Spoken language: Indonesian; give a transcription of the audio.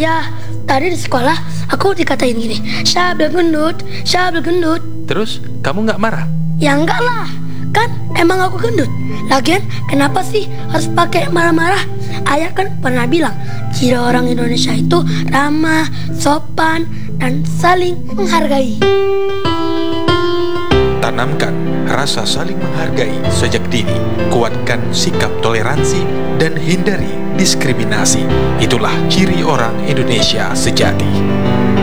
Ya, tadi di sekolah aku dikatain gini, Syabil gendut, Syabil gendut. Terus kamu nggak marah? Ya enggak lah, kan emang aku gendut. Lagian kenapa sih harus pakai marah-marah? Ayah kan pernah bilang, ciri orang Indonesia itu ramah, sopan, dan saling menghargai. Tanamkan rasa saling menghargai sejak dini. Kuatkan sikap toleransi dan hindari diskriminasi. Itulah ciri orang Indonesia sejati.